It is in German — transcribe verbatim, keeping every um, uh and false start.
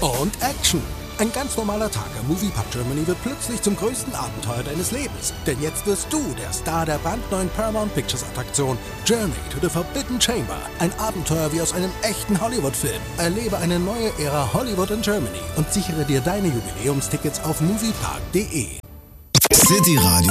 und Action. Ein ganz normaler Tag am Moviepark Germany wird plötzlich zum größten Abenteuer deines Lebens. Denn jetzt wirst du der Star der brandneuen Paramount Pictures Attraktion Journey to the Forbidden Chamber. Ein Abenteuer wie aus einem echten Hollywood-Film. Erlebe eine neue Ära Hollywood in Germany und sichere dir deine Jubiläumstickets auf moviepark punkt de. City Radio.